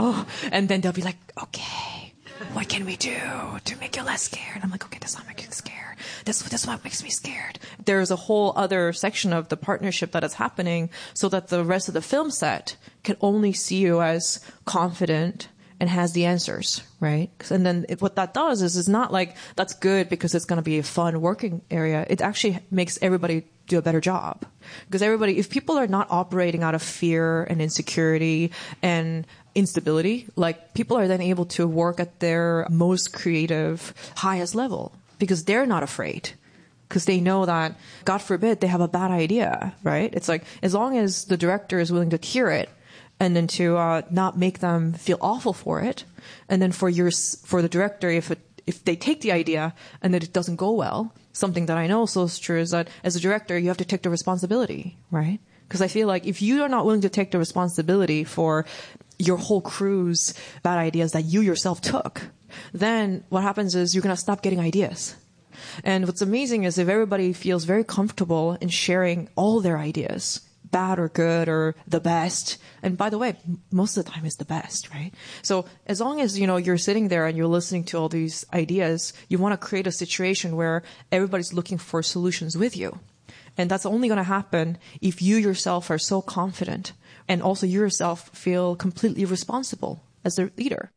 M: And then they'll be like, okay, what can we do to make you less scared? I'm like, okay, that's not making you scared. That's what makes me scared. There's a whole other section of the partnership that is happening so that the rest of the film set can only see you as confident and has the answers, right? And then what that does is it's not like that's good because it's going to be a fun working area. It actually makes everybody do a better job. Because if people are not operating out of fear and insecurity and instability, like people are then able to work at their most creative, highest level because they're not afraid. Because they know that, God forbid, they have a bad idea, right? It's like, as long as the director is willing to hear it, and then to not make them feel awful for it, and then for the director, if they take the idea and then it doesn't go well, something that I know so is true is that as a director you have to take the responsibility, right? Because I feel like if you are not willing to take the responsibility for your whole crew's bad ideas that you yourself took, then what happens is you're going to stop getting ideas. And what's amazing is if everybody feels very comfortable in sharing all their ideas, bad or good or the best. And by the way, most of the time it's the best, right? So as long as, you're sitting there and you're listening to all these ideas, you want to create a situation where everybody's looking for solutions with you. And that's only going to happen if you yourself are so confident and also you yourself feel completely responsible as the leader.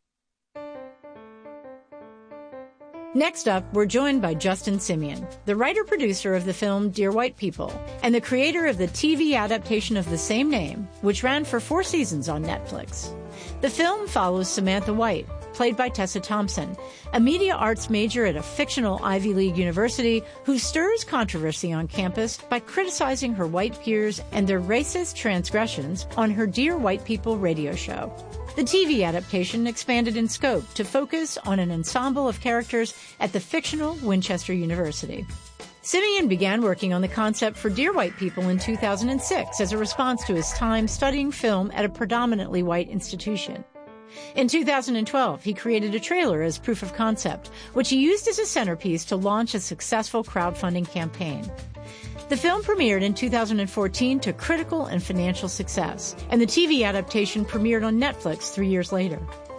L: Next up, we're joined by Justin Simien, the writer-producer of the film Dear White People, and the creator of the TV adaptation of the same name, which ran for 4 seasons on Netflix. The film follows Samantha White, played by Tessa Thompson, a media arts major at a fictional Ivy League university who stirs controversy on campus by criticizing her white peers and their racist transgressions on her Dear White People radio show. The TV adaptation expanded in scope to focus on an ensemble of characters at the fictional Winchester University. Simien began working on the concept for Dear White People in 2006 as a response to his time studying film at a predominantly white institution. In 2012, he created a trailer as proof of concept, which he used as a centerpiece to launch a successful crowdfunding campaign. The film premiered in 2014 to critical and financial success, and the TV adaptation premiered on Netflix 3 years later.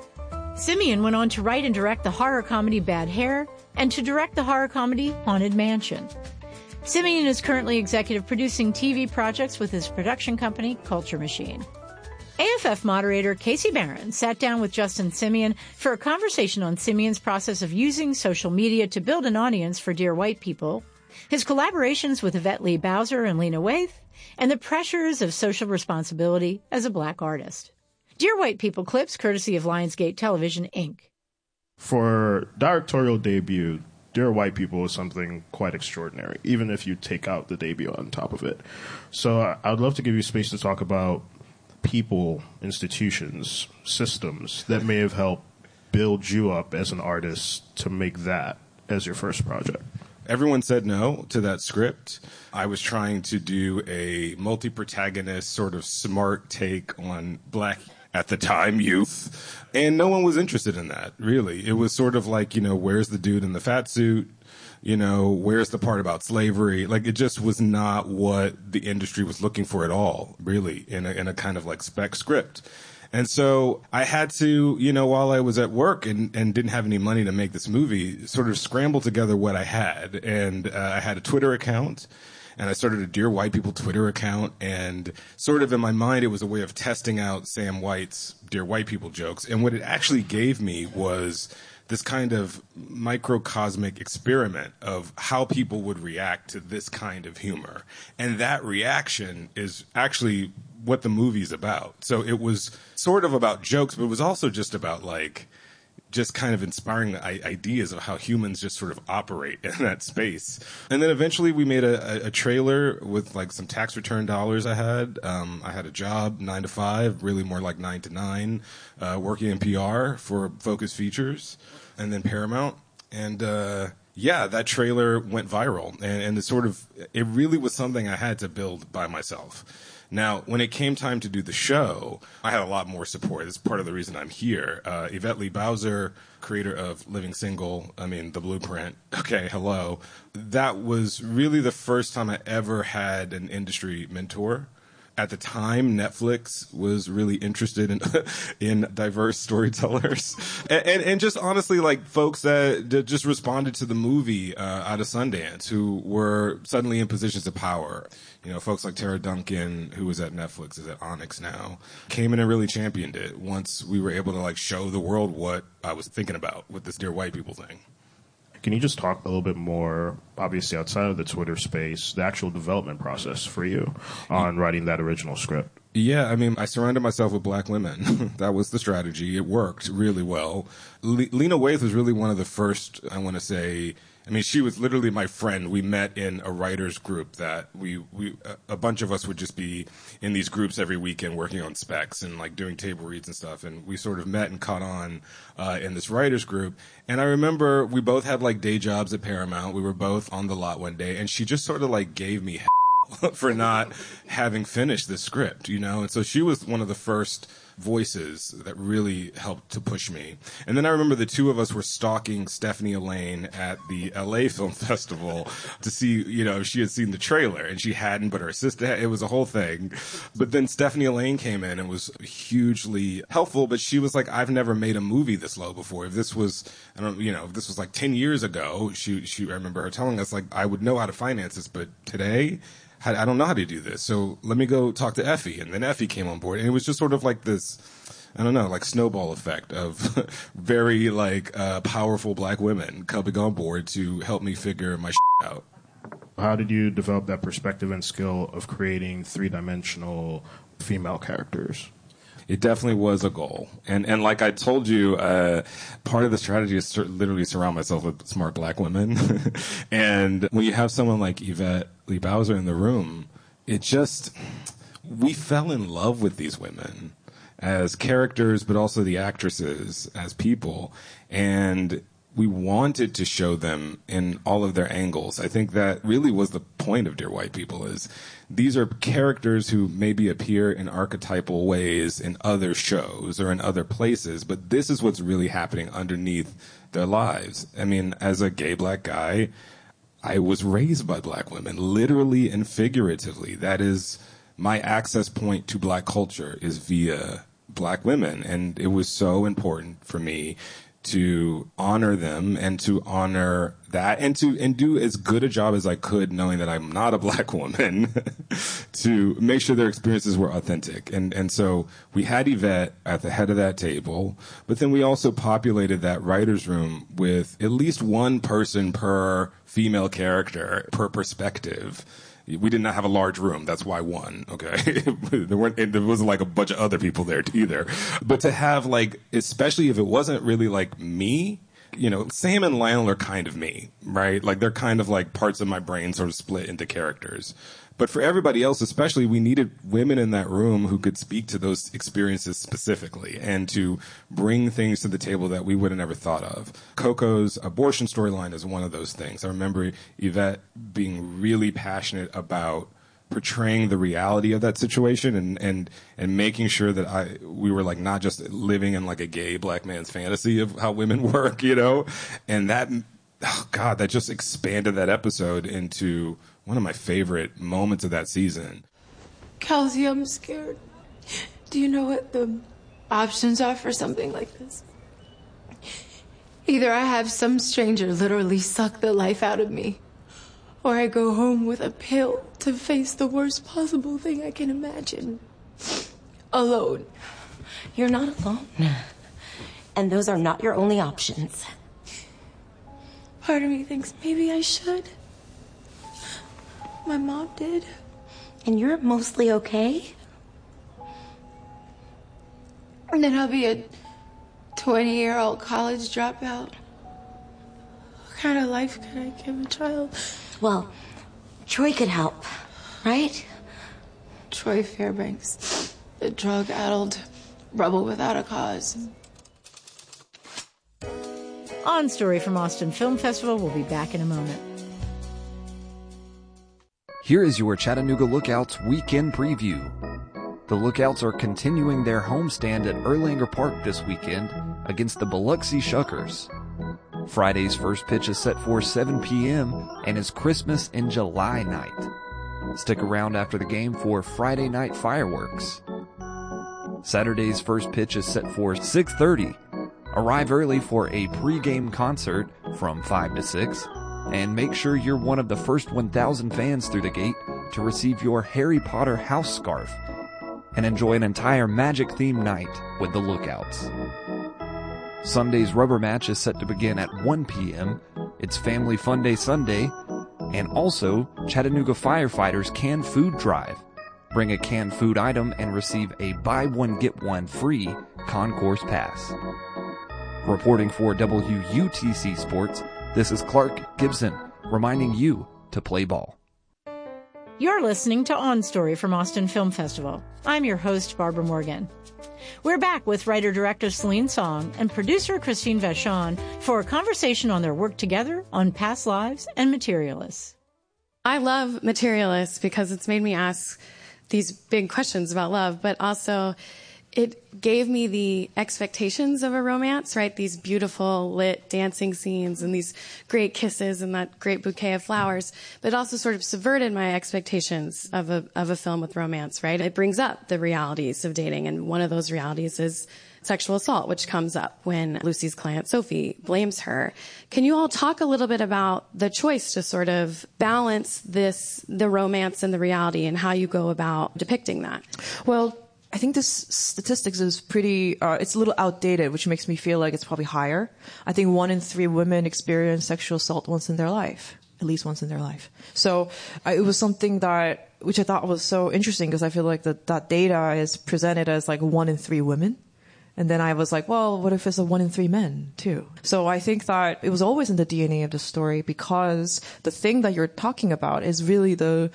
L: Simien went on to write and direct the horror comedy Bad Hair and to direct the horror comedy Haunted Mansion. Simien is currently executive producing TV projects with his production company, Culture Machine. AFF moderator Casey Barron sat down with Justin Simien for a conversation on Simien's process of using social media to build an audience for Dear White People, his collaborations with Yvette Lee Bowser and Lena Waithe, and the pressures of social responsibility as a black artist. Dear White People clips courtesy of Lionsgate Television, Inc.
H: For directorial debut, Dear White People is something quite extraordinary, even if you take out the debut on top of it. So I would love to give you space to talk about people, institutions, systems that may have helped build you up as an artist to make that as your first project.
W: Everyone said no to that script. I was trying to do a multi-protagonist sort of smart take on black, at the time, youth. And no one was interested in that, really. It was sort of like, where's the dude in the fat suit? Where's the part about slavery? Like, it just was not what the industry was looking for at all, really, in a kind of like spec script.
X: And so I had to, while I was at work and didn't have any money to make this movie, sort of scramble together what I had. And I had a Twitter account, and I started a Dear White People Twitter account. And sort of in my mind, it was a way of testing out Sam White's Dear White People jokes. And what it actually gave me was this kind of microcosmic experiment of how people would react to this kind of humor. And that reaction is actually what the movie's about. So it was sort of about jokes, but it was also just about just kind of inspiring ideas of how humans just sort of operate in that space. And then eventually we made a trailer with some tax return dollars I had. I had a job, 9 to 5, really more like 9 to 9, working in PR for Focus Features and then Paramount. And that trailer went viral. And it really was something I had to build by myself. Now, when it came time to do the show, I had a lot more support. That's part of the reason I'm here. Yvette Lee Bowser, creator of Living Single, The Blueprint, okay, hello. That was really the first time I ever had an industry mentor. At the time, Netflix was really interested in diverse storytellers. And just honestly, folks that just responded to the movie out of Sundance who were suddenly in positions of power. Folks like Tara Duncan, who was at Netflix, is at Onyx now, came in and really championed it once we were able to show the world what I was thinking about with this Dear White People thing.
H: Can you just talk a little bit more, obviously outside of the Twitter space, the actual development process for you on writing that original script?
X: Yeah, I surrounded myself with black women. That was the strategy. It worked really well. Lena Waithe was really one of the first, I want to say, she was literally my friend. We met in a writer's group that a bunch of us would just be in these groups every weekend working on specs and doing table reads and stuff. And we sort of met and caught on in this writer's group. And I remember we both had day jobs at Paramount. We were both on the lot one day, and she just sort of gave me for not having finished the script, And so she was one of the first voices that really helped to push me. And then I remember the two of us were stalking Stephanie Elaine at the LA Film Festival to see, if she had seen the trailer, and she hadn't, but her sister had. It was a whole thing. But then Stephanie Elaine came in and was hugely helpful, but she was like, I've never made a movie this low before. If this was, if this was 10 years ago, I remember her telling us I would know how to finance this, but today, I don't know how to do this, so let me go talk to Effie. And then Effie came on board, and it was just sort of this, snowball effect of very, powerful black women coming on board to help me figure my out.
H: How did you develop that perspective and skill of creating three-dimensional female characters?
X: It definitely was a goal. And like I told you, part of the strategy is to literally surround myself with smart black women. And when you have someone like Yvette Lee Bowser in the room, we fell in love with these women as characters, but also the actresses as people. And we wanted to show them in all of their angles. I think that really was the point of Dear White People, is these are characters who maybe appear in archetypal ways in other shows or in other places, but this is what's really happening underneath their lives. As a gay black guy, I was raised by black women, literally and figuratively. That is my access point to black culture, is via black women. And it was so important for me to honor them and to honor that and do as good a job as I could, knowing that I'm not a black woman, to make sure their experiences were authentic. And so we had Yvette at the head of that table, but then we also populated that writer's room with at least one person per female character, per perspective. We did not have a large room. That's why one, okay? There wasn't a bunch of other people there either. But to have especially if it wasn't really me, Sam and Lionel are kind of me, right? They're kind of parts of my brain sort of split into characters. But for everybody else, especially, we needed women in that room who could speak to those experiences specifically and to bring things to the table that we would have never thought of. Coco's abortion storyline is one of those things. I remember Yvette being really passionate about portraying the reality of that situation and making sure that we were not just living in a gay black man's fantasy of how women work, and that, that just expanded that episode into one of my favorite moments of that season.
I: Kelsey, I'm scared. Do you know what the options are for something like this. Either I have some stranger literally suck the life out of me, or I go home with a pill to face the worst possible thing I can imagine. Alone.
J: You're not alone. And those are not your only options.
I: Part of me thinks maybe I should. My mom did.
J: And you're mostly okay?
I: And then I'll be a 20-year-old college dropout. What kind of life could I give a child?
J: Well, Troy could help, right?
I: Troy Fairbanks, the drug-addled rebel without a cause.
L: On Story from Austin Film Festival. We'll be back in a moment.
K: Here is your Chattanooga Lookouts weekend preview. The Lookouts are continuing their homestand at Erlanger Park this weekend against the Biloxi Shuckers. Friday's first pitch is set for 7 p.m. and is Christmas in July night. Stick around after the game for Friday night fireworks. Saturday's first pitch is set for 6:30. Arrive early for a pre-game concert from 5 to 6, and make sure you're one of the first 1,000 fans through the gate to receive your Harry Potter house scarf and enjoy an entire Magic-themed night with the Lookouts. Sunday's rubber match is set to begin at 1 p.m. It's Family Fun Day Sunday, and also Chattanooga Firefighters Canned Food Drive. Bring a canned food item and receive a buy one get one free concourse pass. Reporting for WUTC Sports, this is Clark Gibson, reminding you to play ball.
L: You're listening to On Story from Austin Film Festival. I'm your host, Barbara Morgan. We're back with writer-director Celine Song and producer Christine Vachon for a conversation on their work together on Past Lives and Materialists.
D: I love Materialists because it's made me ask these big questions about love, but also it gave me the expectations of a romance, right? These beautiful lit dancing scenes and these great kisses and that great bouquet of flowers, but also sort of subverted my expectations of a film with romance, right? It brings up the realities of dating, and one of those realities is sexual assault, which comes up when Lucy's client, Sophie, blames her. Can you all talk a little bit about the choice to sort of balance the romance and the reality, and how you go about depicting that?
M: Well, I think this statistics is pretty, it's a little outdated, which makes me feel like it's probably higher. I think 1 in 3 women experience sexual assault once in their life, at least once in their life. So it was something which I thought was so interesting, because I feel like that data is presented as like 1 in 3 women. And then I was like, well, what if it's a 1 in 3 men too? So I think that it was always in the DNA of the story, because the thing that you're talking about is really the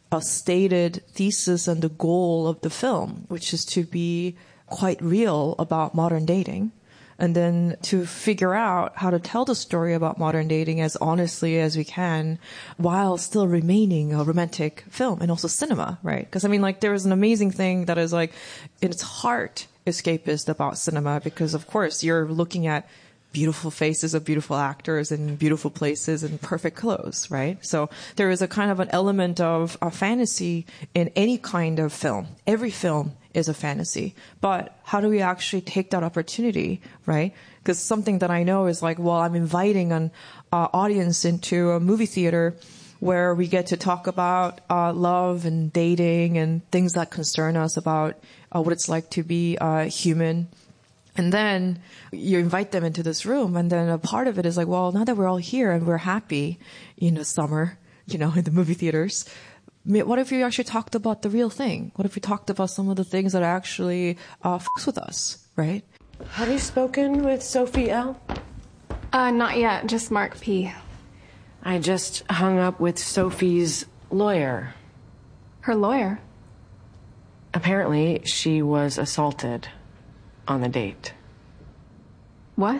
M: stated thesis and the goal of the film, which is to be quite real about modern dating, and then to figure out how to tell the story about modern dating as honestly as we can while still remaining a romantic film and also cinema, right? Because I mean, like, there is an amazing thing that is like in its heart escapist about cinema, because of course you're looking at beautiful faces of beautiful actors in beautiful places and perfect clothes, right? So there is a kind of an element of a fantasy in any kind of film. Every film is a fantasy. But how do we actually take that opportunity, right? Because something that I know is like, well, I'm inviting an audience into a movie theater where we get to talk about love and dating and things that concern us about what it's like to be human. And then you invite them into this room, and then a part of it is like, well, now that we're all here and we're happy in the summer, in the movie theaters, what if we actually talked about the real thing? What if we talked about some of the things that actually fucks with us, right?
Y: Have you spoken with Sophie L?
Z: Not yet, just Mark P.
Y: I just hung up with Sophie's lawyer.
Z: Her lawyer?
Y: Apparently, she was assaulted on the date.
Z: What?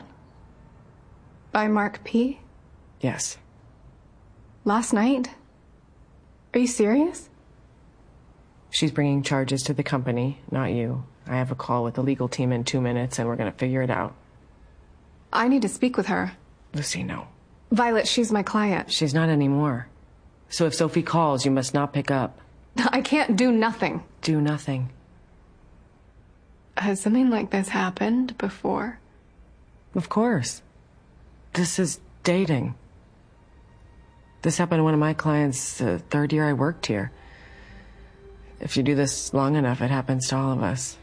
Z: By Mark P?
Y: Yes.
Z: Last night? Are you serious?
Y: She's bringing charges to the company, not you. I have a call with the legal team in 2 minutes, and we're going to figure it out.
Z: I need to speak with her.
Y: Lucy, no.
Z: Violet, she's my client.
Y: She's not anymore. So if Sophie calls, you must not pick up.
Z: I can't do nothing.
Y: Do nothing.
Z: Has something like this happened before?
Y: Of course. This is dating. This happened to one of my clients the third year I worked here. If you do this long enough, it happens to all of us.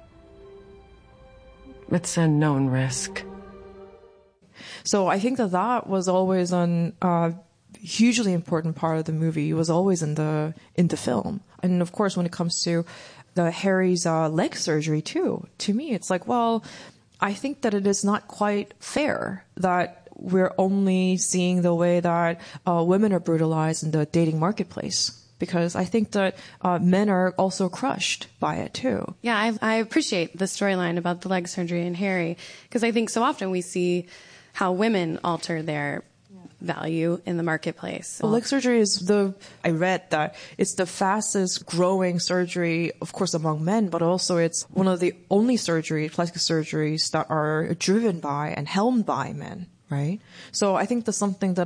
Y: It's a known risk.
M: So I think that was always a hugely important part of the movie. It was always in the film. And of course, when it comes to Harry's leg surgery too, to me, it's like, well, I think that it is not quite fair that we're only seeing the way that women are brutalized in the dating marketplace. Because I think that men are also crushed by it too.
D: Yeah, I appreciate the storyline about the leg surgery and Harry, because I think so often we see how women alter their value in the marketplace.
M: Well, leg surgery is I read that it's the fastest growing surgery, of course, among men, but also it's one of the only plastic surgeries that are driven by and helmed by men, right? So I think that's something that